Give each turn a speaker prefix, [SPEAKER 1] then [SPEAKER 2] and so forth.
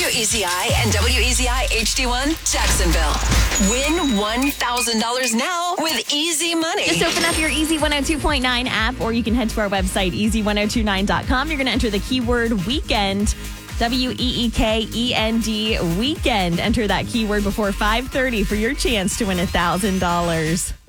[SPEAKER 1] WEZI and WEZI HD1 Jacksonville. Win $1,000 now with Easy Money.
[SPEAKER 2] Just open up your Easy 102.9 app, or you can head to our website, easy1029.com. You're going to enter the keyword weekend, WEEKEND weekend. Enter that keyword before 5:30 for your chance to win $1,000.